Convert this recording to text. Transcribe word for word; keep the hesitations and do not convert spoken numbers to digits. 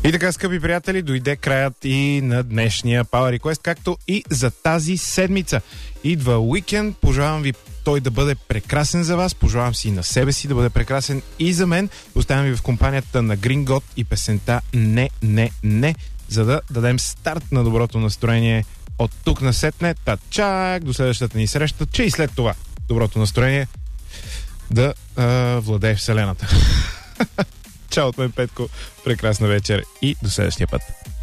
И така, скъпи приятели, дойде краят и на днешния Power Request, както и за тази седмица. Идва уикенд, пожелавам ви той да бъде прекрасен за вас, пожелавам си и на себе си да бъде прекрасен и за мен. Оставям ви в компанията на Green God и песента "Не, не, не", за да дадем старт на доброто настроение от тук насетне, та чак до следващата ни среща, че и след това доброто настроение да а, владее Вселената. Чао от мен, Петко, прекрасна вечер и до следващия път.